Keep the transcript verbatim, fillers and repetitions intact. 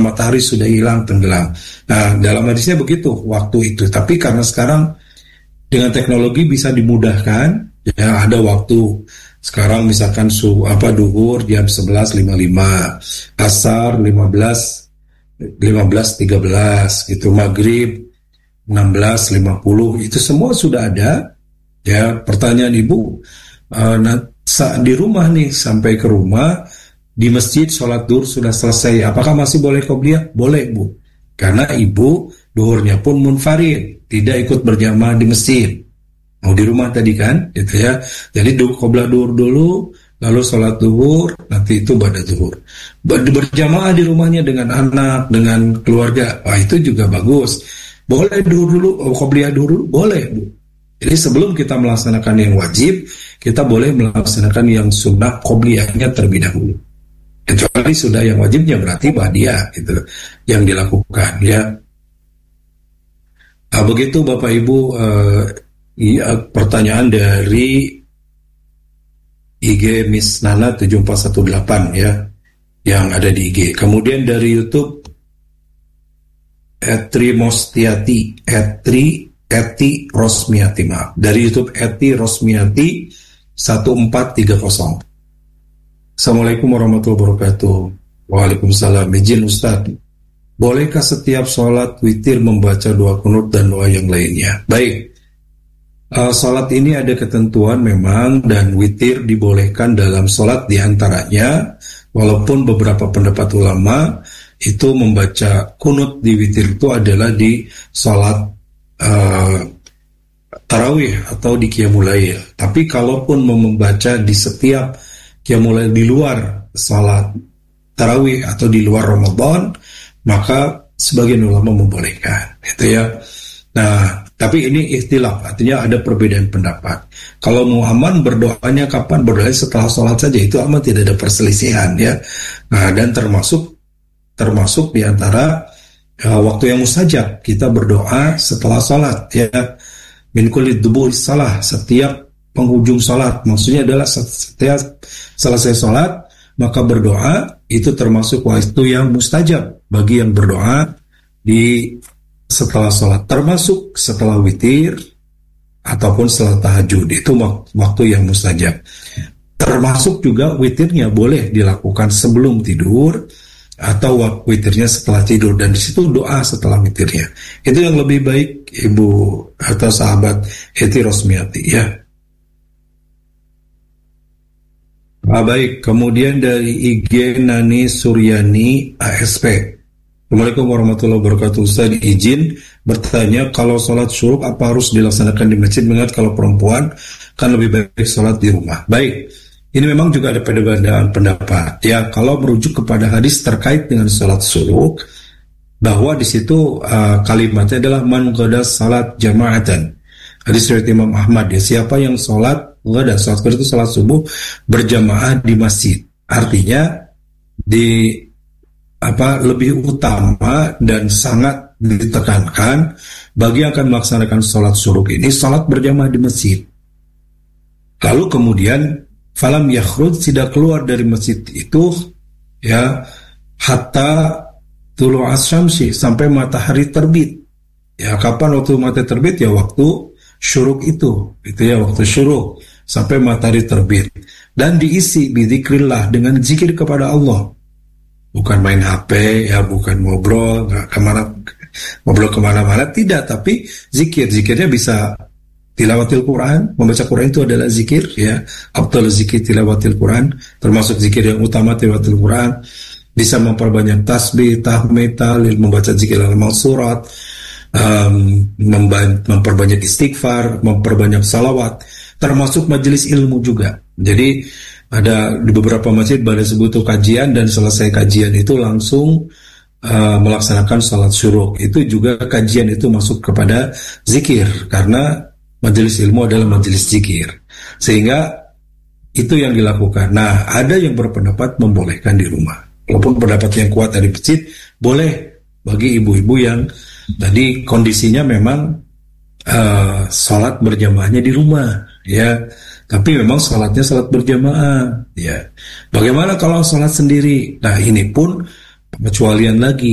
matahari sudah hilang tenggelam. Nah, dalam hadisnya begitu waktu itu. Tapi karena sekarang dengan teknologi bisa dimudahkan, ya ada waktu. Sekarang misalkan su apa duhur jam sebelas lima puluh lima, asar lima belas lima belas tiga belas gitu, maghrib enam belas lima puluh, itu semua sudah ada. Ya, pertanyaan Ibu, uh, nah, di rumah nih, sampai ke rumah di masjid sholat duhur sudah selesai, apakah masih boleh qobliyah? Boleh, Bu, karena Ibu duhurnya pun munfarid, tidak ikut berjamaah di masjid, mau di rumah tadi kan, gitu ya. Jadi qobliyah duhur dulu, lalu sholat duhur, nanti itu ba'da duhur. Berjamaah di rumahnya dengan anak, dengan keluarga, wah itu juga bagus. Boleh duhur dulu, qobliyah duhur dulu, boleh, Bu. Jadi sebelum kita melaksanakan yang wajib, kita boleh melaksanakan yang sunnah qobliyahnya terlebih dahulu. Kecuali sudah yang wajibnya, berarti ba'diyah gitu yang dilakukan, ya. Nah, begitu Bapak Ibu, uh, ya, pertanyaan dari I G Miss Nana tujuh empat satu delapan, ya, yang ada di I G. Kemudian dari YouTube Etri Mostiati, Etri Eti Rosmiati, maaf. Dari YouTube Eti Rosmiati satu empat tiga nol. Assalamualaikum warahmatullahi wabarakatuh. Waalaikumsalam. Izin Ustaz, bolehkah setiap sholat witir membaca doa kunut dan doa yang lainnya? Baik, uh, sholat ini ada ketentuan memang, dan witir dibolehkan dalam sholat, diantaranya walaupun beberapa pendapat ulama itu membaca kunut di witir itu adalah di sholat uh, tarawih atau di qiyamul lail. Tapi kalaupun membaca di setiap qiyamul lail di luar salat tarawih atau di luar Ramadan, maka sebagian ulama membolehkan, gitu ya. Nah, tapi ini ikhtilaf, artinya ada perbedaan pendapat. Kalau mau aman, berdoanya kapan? Berdoanya setelah sholat saja, itu aman, tidak ada perselisihan, ya. Nah, dan termasuk termasuk diantara uh, waktu yang mustajab, kita berdoa setelah sholat, ya. Min kulli duburis salah, setiap penghujung sholat, maksudnya adalah setiap selesai sholat maka berdoa, itu termasuk waktu yang mustajab bagi yang berdoa di setelah sholat, termasuk setelah witir ataupun setelah tahajud, itu waktu yang mustajab. Termasuk juga witirnya boleh dilakukan sebelum tidur atau witirnya setelah tidur, dan di situ doa setelah witirnya. Itu yang lebih baik, Ibu atau sahabat Eti Rosmiati, ya. Ah, baik, kemudian dari I G Nani Suryani A S P. Assalamualaikum warahmatullahi wabarakatuh. Ustaz, izin bertanya, kalau sholat syuruk apa harus dilaksanakan di masjid? Mengingat kalau perempuan kan lebih baik sholat di rumah. Baik, ini memang juga ada perbedaan pendapat. Ya, kalau merujuk kepada hadis terkait dengan sholat syuruk, bahwa di situ uh, kalimatnya adalah man qada salat jama'atan. Hadis riwayat Imam Ahmad, ya, siapa yang sholat ghadah, sholat ghadah itu sholat subuh berjamaah di masjid. Artinya di apa lebih utama dan sangat ditekankan bagi yang akan melaksanakan sholat syuruk ini sholat berjamaah di masjid. Lalu kemudian falam yakhruj, tidak keluar dari masjid itu, ya, hatta tulu asyamsi, sampai matahari terbit. Ya, kapan waktu matahari terbit? Ya waktu syuruk itu, itu ya, waktu syuruk sampai matahari terbit, dan diisi bidzikrillah, dengan zikir kepada Allah, bukan main H P, ya, bukan ngobrol nggak kemana ngobrol kemana-mana, tidak, tapi zikir. Zikirnya bisa tilawatil Quran, membaca Quran itu adalah zikir, ya. Afdal zikir tilawatil Quran, termasuk zikir yang utama tilawatil Quran. Bisa memperbanyak tasbih, tahmid, tahlil, membaca zikir al surat, um, memperbanyak istighfar, memperbanyak salawat, termasuk majelis ilmu juga. Jadi ada di beberapa masjid pada sebutu kajian, dan selesai kajian itu langsung uh, melaksanakan salat syuruk. Itu juga kajian itu masuk kepada zikir, karena majelis ilmu adalah majelis zikir, sehingga itu yang dilakukan. Nah, ada yang berpendapat membolehkan di rumah, walaupun pendapat yang kuat dari masjid boleh bagi ibu-ibu yang tadi kondisinya memang uh, salat berjamaahnya di rumah, ya. Tapi memang salatnya salat berjamaah, ya. Bagaimana kalau salat sendiri? Nah, ini pun pengecualian lagi.